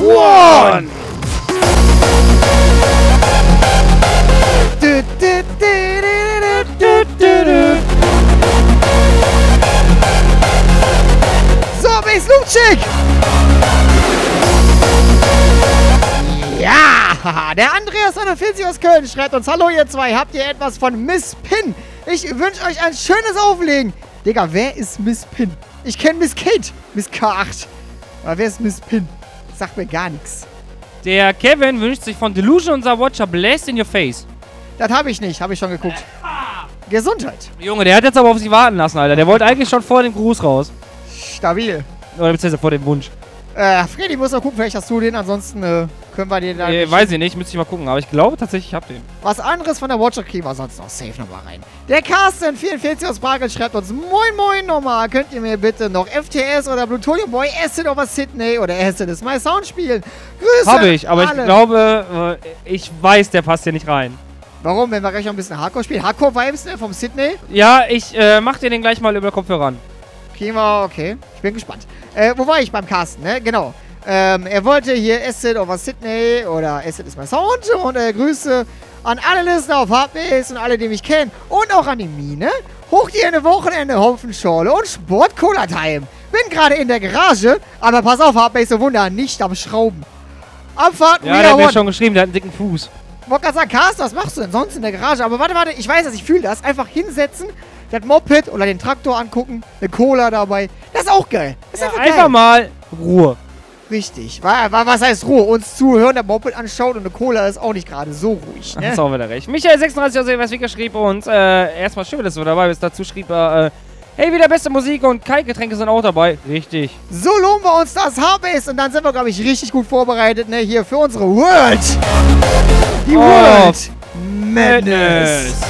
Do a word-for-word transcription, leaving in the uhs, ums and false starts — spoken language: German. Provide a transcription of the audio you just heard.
one! So, Base Loop Chick! Ja, der Andreas einundvierzig aus Köln schreibt uns: Hallo ihr zwei, habt ihr etwas von Miss Pin? Ich wünsche euch ein schönes Auflegen. Digga, wer ist Miss Pin? Ich kenne Miss Kate, Miss K acht. Aber wer ist Miss Pin? Sagt mir gar nichts. Der Kevin wünscht sich von Delusion unser Watcher Blast in your face. Das habe ich nicht, habe ich schon geguckt. Gesundheit. Junge, der hat jetzt aber auf sich warten lassen, Alter. Der wollte eigentlich schon vor dem Gruß raus. Stabil. Oder beziehungsweise vor dem Wunsch. Äh, Freddy muss noch gucken, vielleicht hast du den, ansonsten äh, können wir den dann. Äh, weiß ich nicht, müsste ich mal gucken, aber ich glaube tatsächlich, ich hab den. Was anderes von der Watcher kriegen wir sonst noch safe nochmal rein. Der Carsten vierundvierzig aus Bargeld schreibt uns: Moin Moin nochmal, könnt ihr mir bitte noch F T S oder Plutonium Boy Acid over Sydney oder Acid is my Sound spielen? Grüße! Hab ich, aber alle. ich glaube, äh, ich weiß, der passt hier nicht rein. Warum, wenn wir gleich noch ein bisschen Hardcore spielen? Hardcore-Vibes, ne, vom Sydney? Ja, ich äh, mach dir den gleich mal über Kopfhörer an. Kriegen wir, okay. Ich bin gespannt. Äh, wo war ich beim Carsten, ne? Genau. Ähm, er wollte hier Acid over Sydney oder Acid is my Sound und äh, Grüße an alle Listener auf Hardbase und alle, die mich kennen und auch an die Mine. Hoch dir eine Wochenende, Hopfenschorle und Sport-Cola-Time. Bin gerade in der Garage, aber pass auf, Hardbase und Wunder, nicht am Schrauben. Abfahrt, Ja, der hat mir schon geschrieben, der hat einen dicken Fuß. Ich wollte gerade sagen, Carsten, was machst du denn sonst in der Garage? Aber warte, warte, ich weiß das, ich fühle das. Einfach hinsetzen, das Moped oder den Traktor angucken, eine Cola dabei. Das ist auch geil. Das ist Ja, einfach, einfach geil. mal Ruhe. Richtig. Was heißt Ruhe? Uns zuhören, der Moped anschaut und eine Cola ist auch nicht gerade so ruhig. Ne? Das ist auch wieder recht. Michael sechsunddreißig aus Elverswika schrieb uns, äh, erstmal schön, dass du dabei bist. Dazu schrieb er, äh, hey, wieder beste Musik und Kaltgetränke sind auch dabei. Richtig. So lohnen wir uns das Hardbase und dann sind wir, glaube ich, richtig gut vorbereitet, ne, hier für unsere World. Die Oh, World Madness. Madness.